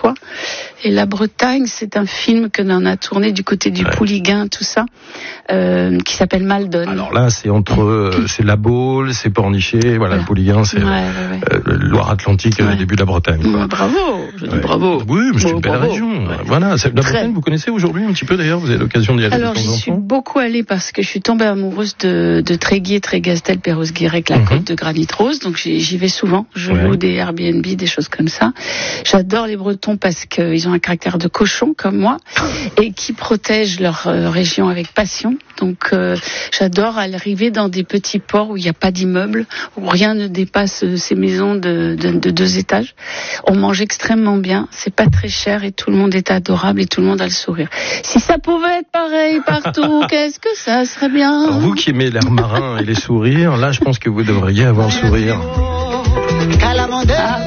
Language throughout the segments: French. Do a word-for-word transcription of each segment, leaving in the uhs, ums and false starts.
toi. Et la Bretagne, c'est un film que l'on a tourné du côté du ouais. Pouliguen, tout ça, euh, qui s'appelle Maldon. Alors là, c'est entre, euh, c'est La Baule, c'est Pornichet, voilà, voilà. Le Pouliguen, c'est ouais, ouais, ouais. Euh, Loire-Atlantique, ouais. Le début de la Bretagne. Quoi. Ouais, bravo, je dis ouais. bravo. Oui, mais c'est bon, une belle bravo. région. Ouais. Voilà, c'est, la Bretagne, Très... vous connaissez aujourd'hui un petit peu d'ailleurs, vous avez l'occasion d'y aller. Alors, de temps j'y en suis temps. beaucoup allée parce que je suis tombée amoureuse de, de Tréguier, Trégastel, Perros-Guirec, la mm-hmm. côte de Granit Rose, donc j'y, j'y vais souvent. Je ouais. loue des Airbnb, des choses comme ça. J'adore les Bretons parce qu'ils ont un caractère de cochon comme moi et qui protègent leur euh, région avec passion. Donc euh, j'adore arriver dans des petits ports où il n'y a pas d'immeubles, où rien ne dépasse euh, ces maisons de, de, de deux étages. On mange extrêmement bien, c'est pas très cher et tout le monde est adorable et tout le monde a le sourire. Si ça pouvait être pareil partout, qu'est-ce que ça serait bien. Alors vous qui aimez l'air marin et les sourires, là je pense que vous devriez avoir un sourire. Ah.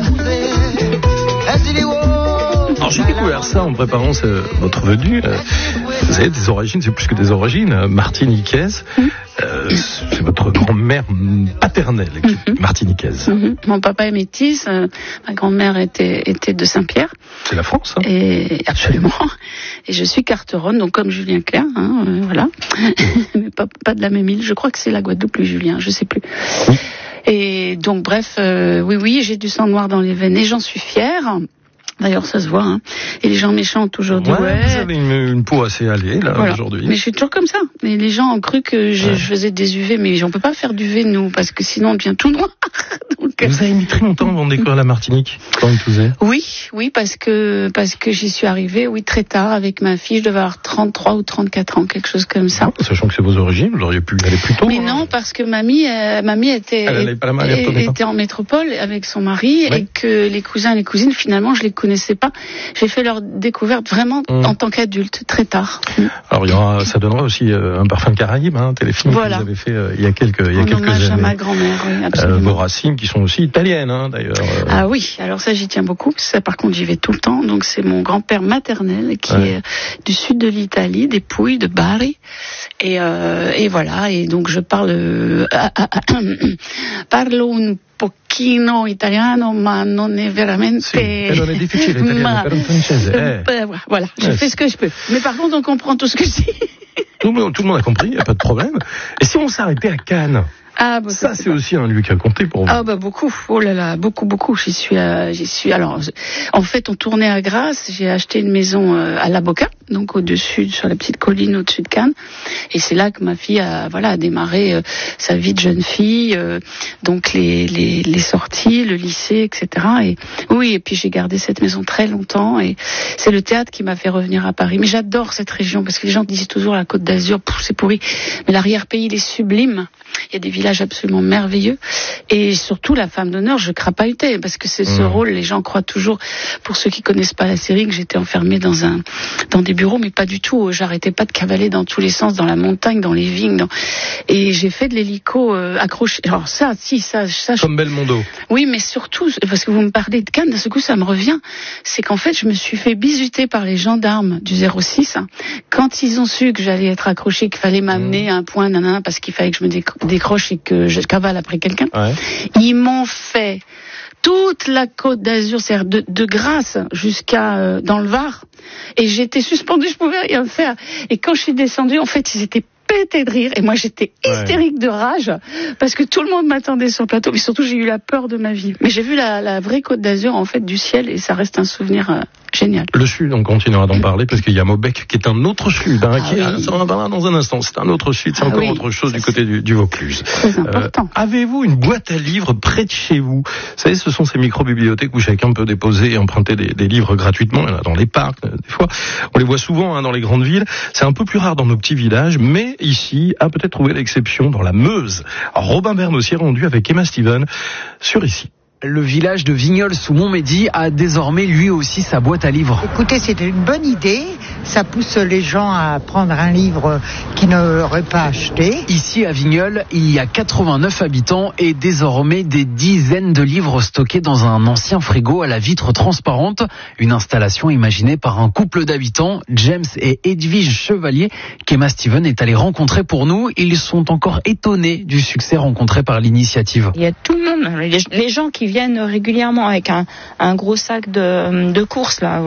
Alors j'ai découvert ça en préparant ce, votre venue. Euh, vous avez des origines, c'est plus que des origines, euh, martiniquaises. Mmh. Euh, c'est votre grand-mère paternelle, mmh. martiniquaise. Mmh. Mon papa est métisse, euh, ma grand-mère était, était de Saint-Pierre. C'est la France, hein. Et absolument. Et je suis carteronne, donc comme Julien Clerc, hein, euh, voilà. Mais pas, pas de la même île. Je crois que c'est la Guadeloupe, lui, Julien, je sais plus. Mmh. Et donc bref, euh, oui, oui, j'ai du sang noir dans les veines et j'en suis fière. D'ailleurs, ça se voit, hein. Et les gens méchants ont toujours dit, ouais, ouais. Vous avez une, une peau assez allée, là, voilà. Aujourd'hui. Mais je suis toujours comme ça. Et les gens ont cru que je, ouais. je faisais des U V, mais on peut pas faire d'U V, nous, parce que sinon on devient tout noir. Donc... Vous avez mis très longtemps avant de découvrir la Martinique, quand vous faisiez? Oui, oui, parce que, parce que j'y suis arrivée, oui, très tard, avec ma fille. Je devais avoir trente-trois ou trente-quatre ans, quelque chose comme ça. Non, sachant que c'est vos origines, vous auriez pu aller plus tôt. Mais hein. non, parce que mamie, euh, mamie était, elle, elle, elle, elle, elle était en métropole avec son mari, oui. et que les cousins et les cousines, finalement, je les connaissais pas. J'ai fait leur découverte vraiment mmh. en tant qu'adulte, très tard. Mmh. Alors il y aura, ça donnera aussi euh, un parfum Caraïbe, hein, téléfilm voilà. que vous avez fait euh, il y a quelques, il y a en quelques hommage années. À ma grand-mère, oui, absolument. Euh, vos racines qui sont aussi italiennes, hein, d'ailleurs. Euh... Ah oui, alors ça j'y tiens beaucoup. Ça, par contre, j'y vais tout le temps. Donc c'est mon grand-père maternel qui ouais. est du sud de l'Italie, des Pouilles, de Bari, et, euh, et voilà. Et donc je parle, euh, parlo un pochino italiano, ma non è veramente. Sì, non è difficile italiano, ma... per un francese. Eh. Voilà, je eh. fais ce que je peux. Mais par contre, on comprend tout ce que je dis. Tout, tout le monde a compris, il n'y a pas de problème. Et si on s'arrêtait à Cannes? Ah, bah, ça, c'est, c'est aussi un lieu qui a compté pour vous. Ah, bah, beaucoup. Oh là là, beaucoup, beaucoup. J'y suis, euh, j'y suis. Alors, en fait, on tournait à Grasse. J'ai acheté une maison euh, à La Boca, donc au-dessus, sur la petite colline au-dessus de Cannes. Et c'est là que ma fille a, voilà, a démarré euh, sa vie de jeune fille. Euh, donc, les, les, les sorties, le lycée, et cetera. Et oui, et puis j'ai gardé cette maison très longtemps. Et c'est le théâtre qui m'a fait revenir à Paris. Mais j'adore cette région parce que les gens disent toujours la Côte d'Azur, pouf, c'est pourri. Mais l'arrière-pays, il est sublime. Il y a des villages absolument merveilleux. Et surtout, la femme d'honneur, je crapahutais, parce que c'est ce mmh. rôle, les gens croient toujours, pour ceux qui connaissent pas la série, que j'étais enfermée dans un, dans des bureaux, mais pas du tout. J'arrêtais pas de cavaler dans tous les sens, dans la montagne, dans les vignes, dans... et j'ai fait de l'hélico euh, accroché. Alors ça, si, ça, ça. Comme je... Belmondo. Oui, mais surtout, parce que vous me parlez de Cannes, d'un seul coup, ça me revient. C'est qu'en fait, je me suis fait bisuter par les gendarmes du zéro six, hein, quand ils ont su que j'allais être accrochée, qu'il fallait m'amener mmh. à un point, nanana, parce qu'il fallait que je me déc- décroche et que je cavale après quelqu'un. Ouais. Ils m'ont fait toute la Côte d'Azur, c'est-à-dire de, de Grasse jusqu'à euh, dans le Var, et j'étais suspendue, je pouvais rien faire. Et quand je suis descendue, en fait, ils étaient pété de rire et moi j'étais hystérique ouais. de rage parce que tout le monde m'attendait sur le plateau, mais surtout j'ai eu la peur de ma vie. Mais j'ai vu la, la vraie Côte d'Azur en fait du ciel et ça reste un souvenir euh, génial. Le sud, on continuera d'en parler parce qu'il y a Maubec qui est un autre sud, hein, ah qui, oui. ça on en parlera dans un instant. C'est un autre sud, c'est ah encore oui. autre chose du côté du, du Vaucluse. Très important. Euh, avez-vous une boîte à livres près de chez vous? Vous savez, ce sont ces micro-bibliothèques où chacun peut déposer et emprunter des, des livres gratuitement. Il y en a dans les parcs, des fois. On les voit souvent hein, dans les grandes villes. C'est un peu plus rare dans nos petits villages, mais ici, a peut-être trouvé l'exception dans la Meuse. Alors, Robin Berne s'y est rendu avec Emma Steven sur Ici. Le village de Vignoles sous Montmédy a désormais lui aussi sa boîte à livres. Écoutez, c'est une bonne idée. Ça pousse les gens à prendre un livre qu'ils n'auraient pas acheté. Ici à Vignoles, il y a quatre-vingt-neuf habitants et désormais des dizaines de livres stockés dans un ancien frigo à la vitre transparente. Une installation imaginée par un couple d'habitants, James et Edwige Chevalier, qu'Emma Steven est allée rencontrer pour nous. Ils sont encore étonnés du succès rencontré par l'initiative. Il y a tout le monde, les gens qui viennent régulièrement avec un, un gros sac de, de courses là.